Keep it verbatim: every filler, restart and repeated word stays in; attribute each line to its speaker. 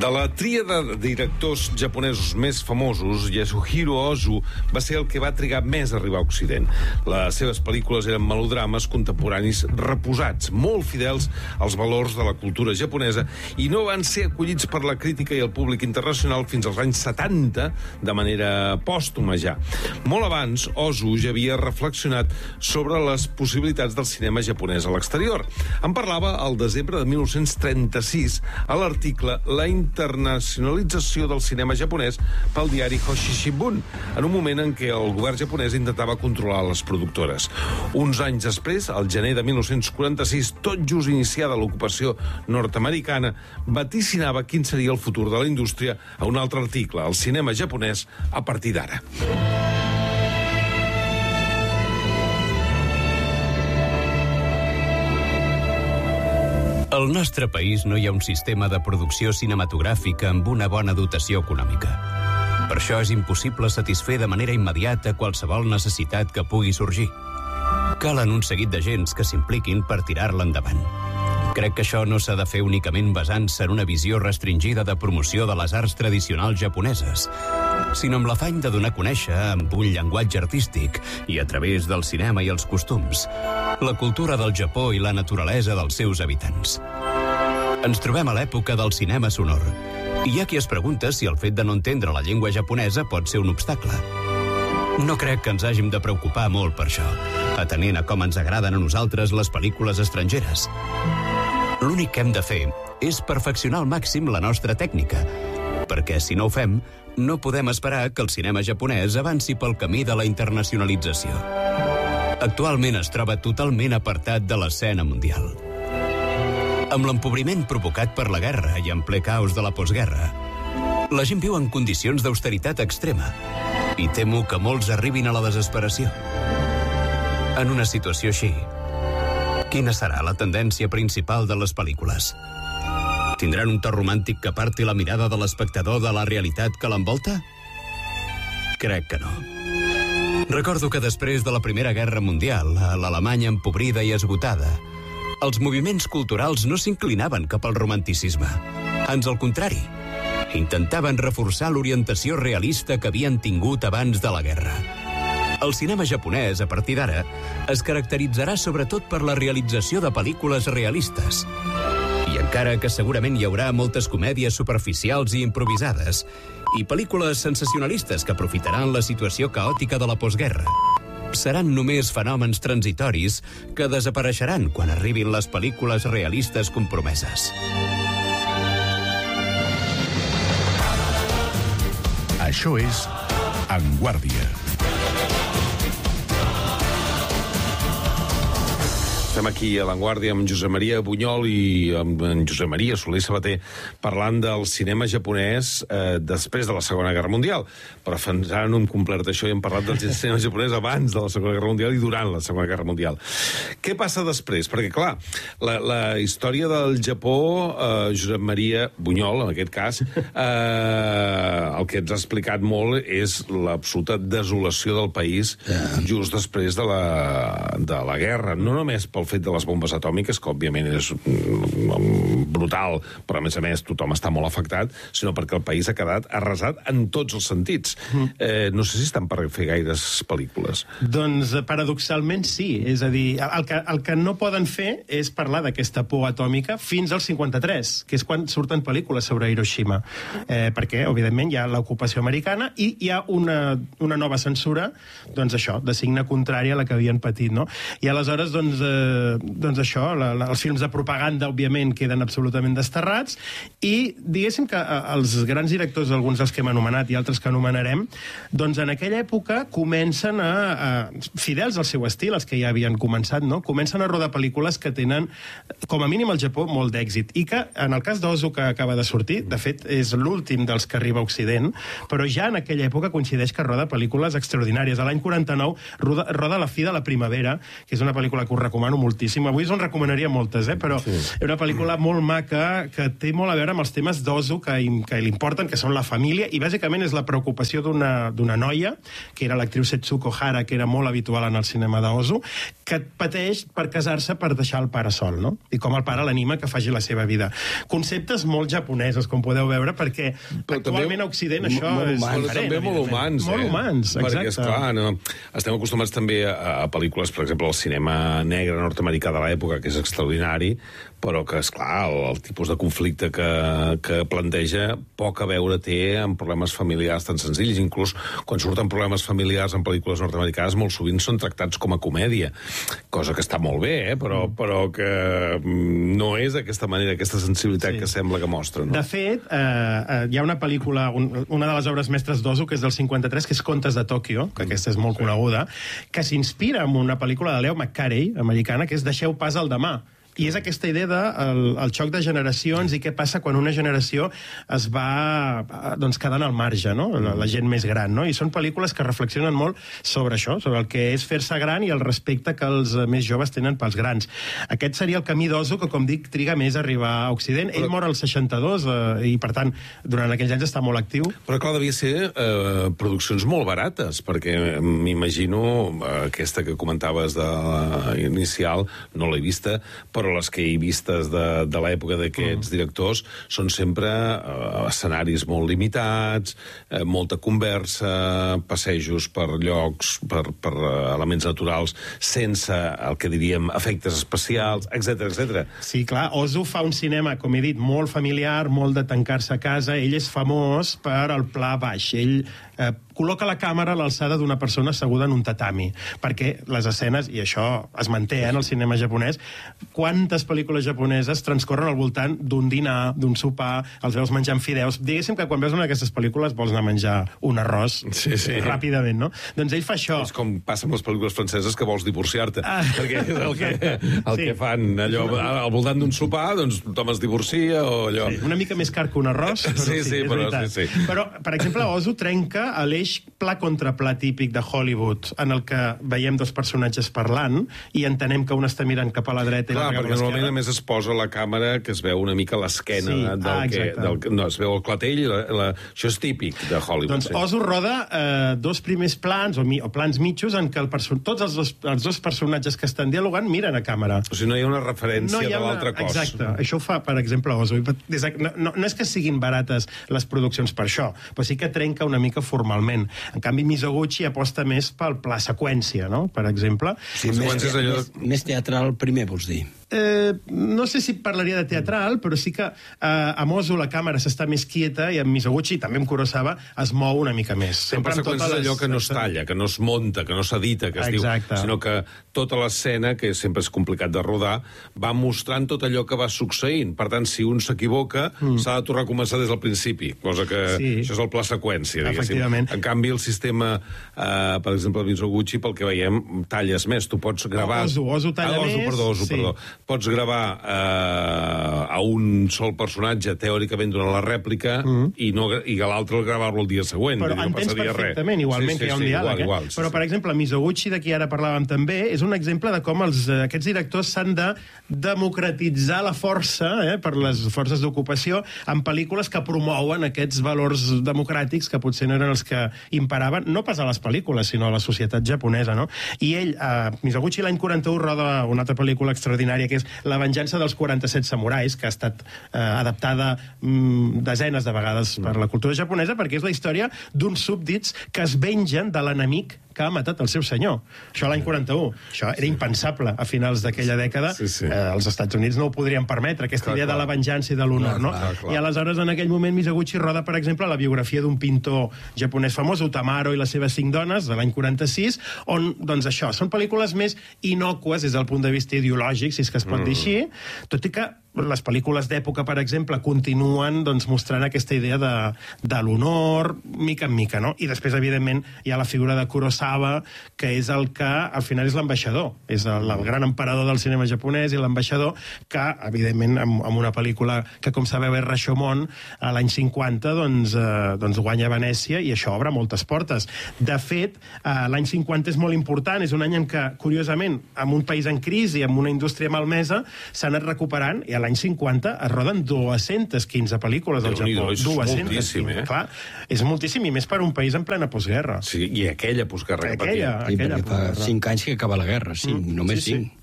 Speaker 1: De la tríada de directors japonesos més famosos, Yasuhiro Ozu va ser el que va trigar més a arribar a Occident. Les seves pel·lícules eren melodrames contemporanis reposats, molt fidels als valors de la cultura japonesa, i no van ser acollits per la crítica i el públic internacional fins als anys setanta, de manera pòstuma ja. Molt abans, Ozu ja havia reflexionat sobre les possibilitats del cinema japonès a l'exterior. En parlava al desembre de mil nou-cents trenta-sis a l'article La internacionalització del cinema japonès pel diari Hoshi Shimbun, en un moment en què el govern japonès intentava controlar les productores. Uns anys després, al gener de mil nou-cents quaranta-sis, tot just iniciada l'ocupació nord-americana, vaticinava quin seria el futur de la indústria a un altre article, el cinema japonès a partir d'ara.
Speaker 2: Al nostre país no hi ha un sistema de producció cinematogràfica amb una bona dotació econòmica. Per això és impossible satisfer de manera immediata qualsevol necessitat que pugui sorgir. Calen un seguit d'agents que s'impliquin per tirar-la endavant. Crec que això no s'ha de fer únicament basant-se en una visió restringida de promoció de les arts tradicionals japoneses, sinó amb l'afany de donar a conèixer, amb un llenguatge artístic i a través del cinema i els costums, la cultura del Japó i la naturalesa dels seus habitants. Ens trobem a l'època del cinema sonor, i hi ha qui es pregunta si el fet de no entendre la llengua japonesa pot ser un obstacle. No crec que ens hàgim de preocupar molt per això, atenent a com ens agraden a nosaltres les pel·lícules estrangeres. L'únic que hem de fer és perfeccionar al màxim la nostra tècnica, perquè si no ho fem, no podem esperar que el cinema japonès avanci pel camí de la internacionalització. Actualment es troba totalment apartat de l'escena mundial. Amb l'empobriment provocat per la guerra i en ple caos de la postguerra, la gent viu en condicions d'austeritat extrema i temo que molts arribin a la desesperació. En una situació així, quina serà la tendència principal de les pel·lícules? Tindran un to romàntic que aparti la mirada de l'espectador de la realitat que l'envolta? Crec que no. Recordo que després de la Primera Guerra Mundial, a l'Alemanya empobrida i esgotada, els moviments culturals no s'inclinaven cap al romanticisme. Ans al contrari, intentaven reforçar l'orientació realista que havien tingut abans de la guerra. El cinema japonès, a partir d'ara, es caracteritzarà sobretot per la realització de pel·lícules realistes. I encara que segurament hi haurà moltes comèdies superficials i improvisades, i pel·lícules sensacionalistes que aprofitaran la situació caòtica de la postguerra, seran només fenòmens transitoris que desapareixeran quan arribin les pel·lícules realistes compromeses.
Speaker 3: Això és En Guàrdia.
Speaker 1: Estem aquí a La Guàrdia amb Josep Maria Bunyol i amb en Josep Maria Soler Sabater parlant del cinema japonès eh, després de la Segona Guerra Mundial. Però encara no hem complert això i hem parlat del cinema japonès abans de la Segona Guerra Mundial i durant la Segona Guerra Mundial. Què passa després? Perquè, clar, la, la història del Japó, eh, Josep Maria Bunyol, en aquest cas, eh, el que ens ha explicat molt és l'absoluta desolació del país just després de la, de la guerra. No només pel fet de les bombes atòmiques, que òbviament és brutal, però a més a més tothom està molt afectat, sinó perquè el país ha quedat arrasat en tots els sentits. Mm. Eh, no sé si estan per fer gaires pel·lícules.
Speaker 4: Doncs paradoxalment sí, és a dir, el que, el que no poden fer és parlar d'aquesta por atòmica fins al cinquanta-tres, que és quan surten pel·lícules sobre Hiroshima, eh, perquè, evidentment, hi ha l'ocupació americana i hi ha una, una nova censura, doncs això, de signe contrari a la que havien patit, no? I aleshores, doncs, eh, doncs això, la, la, els films de propaganda, òbviament, queden absolutament desterrats i, diguéssim que els grans directors, alguns dels que hem anomenat i altres que anomenarem, doncs en aquella època comencen a, a fidels al seu estil, els que ja havien començat, no? Comencen a rodar pel·lícules que tenen, com a mínim al Japó, molt d'èxit. I que, en el cas d'Ozu, que acaba de sortir, de fet, és l'últim dels que arriba a Occident, però ja en aquella època coincideix que roda pel·lícules extraordinàries. A l'any quaranta-nou roda, roda La fi de la primavera, que és una pel·lícula que us recomano moltíssim. Avui us en recomanaria moltes, eh? Però sí. És una pel·lícula molt maca que té molt a veure amb els temes d'Ozu que, que li importen, que són la família, i bàsicament és la preocupació d'una noia, que era l'actriu Setsuko Hara, que era molt habitual en el cinema d'Ozu, que pateix per casar-se per deixar el pare sol, no? I com el pare l'anima que faci la seva vida. Conceptes molt japonesos, com podeu veure, perquè però actualment a Occident això
Speaker 1: molt
Speaker 4: és
Speaker 1: humans, diferent. També molt humans,
Speaker 4: molt
Speaker 1: eh?
Speaker 4: humans, exacte.
Speaker 1: Perquè, esclar, no, estem acostumats també a, a pel·lícules, per exemple, al cinema negre nord-americà de l'època, que és extraordinari, però que, esclar, el, el tipus de conflicte que, que planteja poc a veure té amb problemes familiars tan senzills. Inclús quan surten problemes familiars en pel·lícules nord-americanes, molt sovint són tractats com a comèdia, cosa que està molt bé, eh? però, però que no és d'aquesta manera, aquesta sensibilitat sí. que sembla que mostra. No?
Speaker 4: De fet, eh, hi ha una pel·lícula, un, una de les obres mestres d'Ozu, que és del cinquanta-tres, que és Contes de Tòquio, que aquesta és molt coneguda, que s'inspira en una pel·lícula de Leo McCarey, americana, que és Deixeu pas al demà. I és aquesta idea de el, el xoc de generacions i què passa quan una generació es va doncs, quedant al marge, no? La, la gent més gran, no? I són pel·lícules que reflexionen molt sobre això, sobre el que és fer-se gran i el respecte que els més joves tenen pels grans. Aquest seria el camí d'Ozu, que, com dic, triga més a arribar a Occident. Ell Però... mor al seixanta-dos eh, i, per tant, durant aquells anys està molt actiu.
Speaker 1: Però, clar, devia ser eh, produccions molt barates, perquè m'imagino eh, aquesta que comentaves de la inicial, no l'he vista, però les que he vistes de, de l'època d'aquests mm. directors són sempre eh, escenaris molt limitats, eh, molta conversa, passejos per llocs, per, per elements naturals, sense el que diríem efectes especials, etcètera, etcètera.
Speaker 4: Sí, clar, Ozu fa un cinema, com he dit, molt familiar, molt de tancar-se a casa. Ell és famós per el pla baix. Ell eh, col·loca la càmera a l'alçada d'una persona asseguda en un tatami, perquè les escenes, i això es manté eh, en el cinema japonès, quantes pel·lícules japoneses transcorren al voltant d'un dinar, d'un sopar, els veus menjant fideus. Diguéssim que quan veus una d'aquestes pel·lícules vols anar a menjar un arròs
Speaker 1: sí, sí.
Speaker 4: ràpidament, no? Doncs ell fa això.
Speaker 1: És com passa amb les pel·lícules franceses que vols divorciar-te, ah. perquè és el que, el sí. que fan allò, al voltant d'un sopar, doncs tothom es divorcia o allò...
Speaker 4: Sí, una mica més car que un arròs, però
Speaker 1: sí, sí,
Speaker 4: sí, és
Speaker 1: però,
Speaker 4: veritat.
Speaker 1: Sí, sí.
Speaker 4: Però, per exemple, Ozu trenca l'eix pla contra pla típic de Hollywood, en el que veiem dos personatges parlant i entenem que un està mirant cap a la dreta i
Speaker 1: Clar,
Speaker 4: l'altre cap a l'esquerra.
Speaker 1: Normalment, a més, es posa la càmera que es veu una mica l'esquena
Speaker 4: sí.
Speaker 1: del,
Speaker 4: ah,
Speaker 1: que, del que... No, es veu el clatell, la, la, això és típic de Hollywood.
Speaker 4: Doncs
Speaker 1: sí.
Speaker 4: Ozu roda eh, dos primers plans, o, mi, o plans mitjos, en què el perso tots els dos, els dos personatges que estan dialogant miren a càmera.
Speaker 1: O sigui, no hi ha una referència
Speaker 4: no
Speaker 1: de l'altre cos.
Speaker 4: Exacte. Això ho fa, per exemple, Ozu. No, no, no és que siguin barates les produccions per això, però sí que trenca una mica formalment. En canvi, Mizoguchi aposta més pel pla seqüència, no? Per exemple.
Speaker 5: Sí, més, te allò... més, més teatral primer, vols dir?
Speaker 4: Eh, no sé si parlaria de teatral, però sí que eh, a Ozu la càmera s'està més quieta i amb Mizoguchi, també amb Kurosawa, es mou una mica més.
Speaker 1: Sempre amb seqüència les... allò que no es talla, que no es monta, que no s'edita, que es
Speaker 4: Exacte.
Speaker 1: diu, sinó que tota l'escena, que sempre és complicat de rodar, va mostrant tot allò que va succeint. Per tant, si un s'equivoca, mm. s'ha de tornar a començar des del principi, cosa que
Speaker 4: sí.
Speaker 1: això és el pla seqüència, diguéssim.
Speaker 4: En
Speaker 1: canvi, el sistema, eh, per exemple, de Mizoguchi, pel que veiem, talles més. Tu pots gravar...
Speaker 4: Ozu, Ozu talla
Speaker 1: ah, Ozu,
Speaker 4: més.
Speaker 1: Perdó, Ozu,
Speaker 4: sí.
Speaker 1: perdó. Pots gravar eh, a un sol personatge, teòricament, durant la rèplica, mm. i, no, i a l'altre el gravar-lo el dia següent.
Speaker 4: Però
Speaker 1: no
Speaker 4: entens perfectament, res. igualment, sí, sí, que hi ha un
Speaker 1: sí,
Speaker 4: diàleg.
Speaker 1: igual,
Speaker 4: eh?
Speaker 1: igual, sí,
Speaker 4: Però, per exemple, Mizoguchi, de qui ara parlàvem també, és un exemple de com els, aquests directors s'han de democratitzar la força, eh, per les forces d'ocupació, en pel·lícules que promouen aquests valors democràtics que potser no eren els que imperaven, no pas a les pel·lícules, sinó a la societat japonesa, no? I ell, eh, Mizoguchi, l'any quaranta-u, roda una altra pel·lícula extraordinària, que és La venjança dels quaranta-set samurais, que ha estat eh, adaptada mm, desenes de vegades per la cultura japonesa, perquè és la història d'uns súbdits que es vengen de l'enemic que ha matat el seu senyor. Això l'any quaranta-u. Això era impensable a finals d'aquella dècada.
Speaker 1: Sí, sí.
Speaker 4: Eh, els Estats Units no ho podrien permetre, aquesta clar, idea clar. de la venjança i de l'honor, no?
Speaker 1: Clar, clar.
Speaker 4: I aleshores, en aquell moment, Mizoguchi roda, per exemple, la biografia d'un pintor japonès famós, Utamaro i les seves cinc dones, de l'any quaranta-sis, on, doncs això, són pel·lícules més innocues des del punt de vista ideològic, si és que es pot mm. dir així, tot i que les pel·lícules d'època, per exemple, continuen doncs, mostrant aquesta idea de, de l'honor, mica en mica, no? I després, evidentment, hi ha la figura de Kurosawa, que és el que, al final, és l'ambaixador. És el, el gran emperador del cinema japonès i l'ambaixador que, evidentment, amb, amb una pel·lícula que, com sabeu, és Rashomon, a l'any cinquanta, doncs, eh, doncs guanya Venècia i això obre moltes portes. De fet, eh, l'any cinquanta és molt important, és un any en què, curiosament, en un país en crisi, amb una indústria malmesa, s'ha anat recuperant i a l'any cinquanta es roden dues-centes quinze pel·lícules al Japó.
Speaker 1: És moltíssim, eh?
Speaker 4: Clar, és moltíssim, i més per un país en plena postguerra.
Speaker 1: Sí, i aquella postguerra.
Speaker 4: Aquella,
Speaker 5: Sí,
Speaker 4: aquella
Speaker 5: perquè fa
Speaker 4: postguerra.
Speaker 5: cinc anys que acaba la guerra, cinc,
Speaker 4: Mm,
Speaker 5: només
Speaker 4: sí, sí.
Speaker 5: cinc.